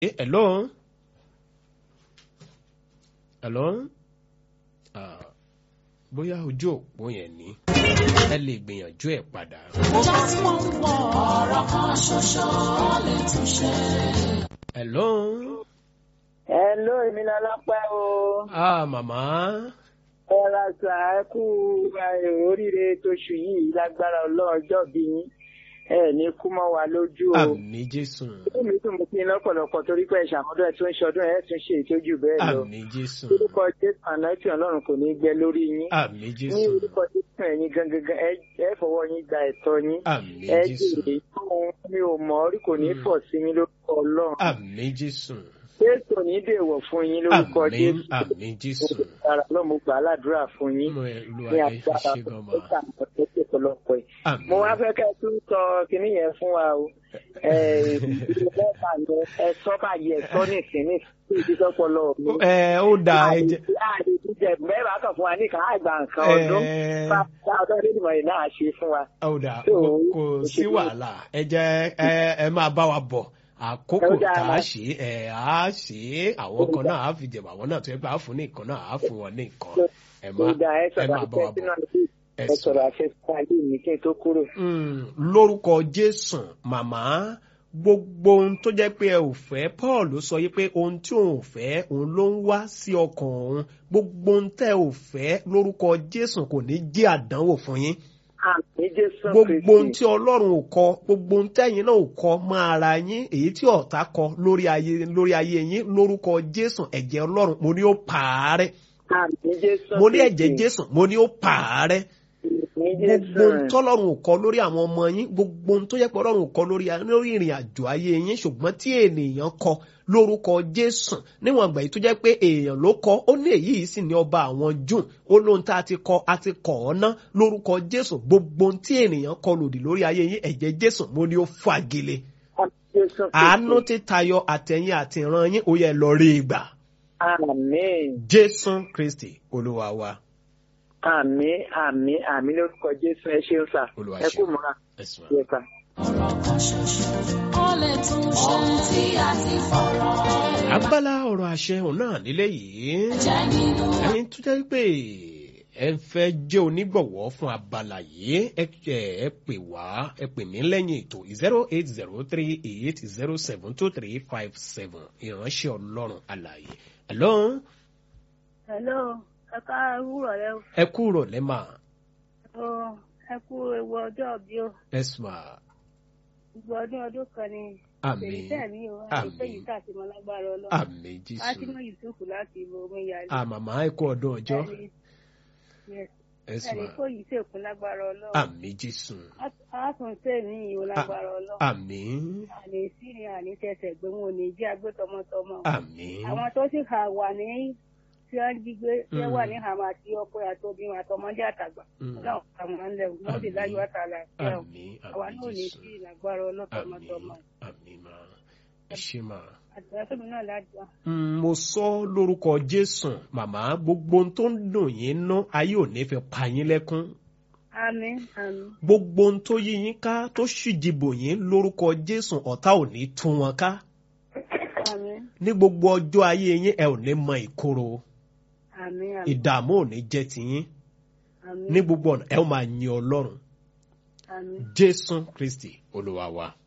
Hello. Hello. Bóyá ojú òpó yẹn ni ẹ lè gbìyànjú ẹ̀ padà. Ọjà tí wọ́n ń wọ ọ̀rọ̀ kan ṣoṣo lè tún ṣe. Hello. Hello, èmi ni Ọlọ́pẹ́ o. Màmá. Ẹ ra sà ẹ kú oríire tóṣù yìí lágbára Ọlọ́run ọjọ́ bí yín. Ẹ ní kú mọ́ wa lójú o. Àmín Jésù. Èmi tún mú kí n lọ́pọ̀lọpọ̀ torí pé ṣàmọ́dún ẹ̀ tún ń ṣọdún ẹ̀ tún ṣe ìtọ́jú bẹ́ẹ̀ lọ. Àmín Jésù. Orúkọ Jésù ànáìtì Ọlọ́run kò ní gbẹ lórí yín. Àmín Jésù. Ní orúkọ Jésù ẹ̀yin gangan ẹ fọwọ́ yín gba ẹ̀tọ́ yín. Àmín Ẹ Jésù. jèrè mi ò mọ̀ ọ́ rí kò ní pọ̀ sí yín lórúkọ Ọlọ́run. Àmín Jésù. Jésù ní dèwọ̀ fún yín lórúkọ Àmín. Jésù. Àmín Jésù. Ara ló mú gbà aládùúrà fún yín. Olúwa Ní ẹ agbára ṣé gan ma. ọ̀pọ̀lọpọ̀ ẹ̀. Àmín. Mo wá fẹ́ kẹ́ ẹ tún sọ kinní yẹn fún wa o. Ẹ sọ báyìí ẹ sọ nísìnyí sí ìdísọ́pọ̀lọ mi. Ó dáa ẹ jẹ́. Láàrin ìdíjẹ bẹ́ẹ̀ bá kàn fún wa ní ká àgbà nǹkan ọdún. Bá ọdún Elédùmarè yìí náà ṣe fún wa. Ó dáa kò sí wàhálà ẹ jẹ́ ẹ máa bá wa bọ̀. Àkókò tá a ṣe á ṣe àwọn kan náà á fi jẹ̀bù àwọn náà tó yẹ pé á fún ní nǹkan náà á fún wọn ní nǹkan. Ẹ máa bá wa bọ̀. Ẹ sọ̀rọ̀ àṣẹ fún ayé mi kí n tó kúrò. Lórúkọ Jésù màmá gbogbo ohun tó jẹ́ pé ẹ ò fẹ́ Paul sọ yí pé ohun tí òun ò fẹ́ òun ló ń wá sí ọkàn òun gbogbo ohun tẹ́ ò fẹ́ lórúkọ Jésù kò ní jẹ́ àdánwò fún yín. Gbogbo ohun tí Ọlọ́run ò kọ gbogbo ohun tẹ́yin náà ò kọ mọ́ ara yín èyí tí ọ̀tá kọ lórí ayé yín lórúkọ Jésù ẹ̀jẹ̀ Ọlọ́run mo ní ó pààrẹ̀. Mo ní ẹ̀jẹ̀ Jésù mo ní ó pààrẹ̀. Gbogbo ohun tọ́lọ́run ò kọ lórí àwọn ọmọ yín gbogbo ohun tó yẹ pé Ọlọ́run ò kọ lórí ìrìn àjò ayé yín ṣùgbọ́n tí ènìyàn kọ lórúkọ Jésù níwọ̀n ìgbà yìí tó jẹ́ pé èèyàn ló kọ ó ní èyí sì ní ọba àwọn Júù ó lóhun tá a ti kọ ọ́ ná lórúkọ Jésù gbogbo ohun tí ènìyàn kọ lòdì lórí ayé yín ẹ̀jẹ̀ Jésù mo ní ó fagilé. Àánú tí tayọ àtẹ̀yìn àtìran yín ó yẹ lọ rí ìgbà. Àmín. Jésù Kristi Olúwa wa. Àmín lórúkọ Jésù ẹ ṣeun sà. Ẹ kú mọ́ra. Ọ̀rọ̀ kan ṣoṣo ó lè tún ṣe ohun tí a ti fọ̀rọ̀. Abala ọ̀rọ̀ àṣẹ òun náà nílé yìí. Ẹni tó jẹ́ pé ẹ fẹ́ jẹ́ onígbọ̀wọ́ fún abala yìí ẹ pè wá ẹ pè mí lẹ́yìn ètò 08038072357 ìránṣẹ́ Ọlọ́run alààyè. Hello. Hello. Ẹ káàárọ̀ rẹ o. Ẹ kúrò lẹ́mà. Ẹ kú ewu ọjọ́ bí o. Yes ma. Gbogbo ọdún kan ni. Àmín. Ìfẹ́ mi o. Àìpé yìí káàtì mọ́ lágbára Ọlọ́run. Àmín Jésù. Fátímọ̀ Yusufu láti ìbò omi yàrá. Màmá ẹ kú ọdún ọjọ́. Yes ma. Ẹ̀rí kò yìí sèkún lágbára Ọlọ́run. Àmín Jésù. A tún ṣe ní ìwò lágbára Ọlọ́run. Àmín. Àní sí ni àní tẹsẹ̀ gbé wọn ò ní jí agbé tọmọtọmọ. Àmín. Àwọn tó sì wà ní tí wọ́n gbígbé tí wọ́n wà ní hàmà àti ọkọ àtòbí àtọmọdé àtàgbà ọlọ́run àwọn ńlẹ̀ wọ́n sì láyọ̀ àtàlà ẹ̀fẹ́ ọ̀ àwa náà ní sí ìlágbára ọlọ́tọmọtọmọ. Àmín ma ẹ ṣé ma. Àtìwáfẹ́mi náà lájà. Mo sọ lórúkọ Jésù màmá gbogbo ohun tó ń dùn yín ná ayé ò ní fi pa yín lẹ́kún. Àmín àmín. Gbogbo ohun tó yí yín ká tó ṣìjìbò yín lórúkọ Jésù ọ̀tá ò ní tú wọn ká. Àmín. Ní gbogbo ọjọ́ ayé yín ẹ ò ní mọ ìkorò. Àmín àmín. Ìdààmú ò ní jẹ́ tiyín. Àmín. Ní gbogbo ọ̀nà ẹ ó máa yin Ọlọ́run. Àmín. Jésù Kristi Olúwa wa.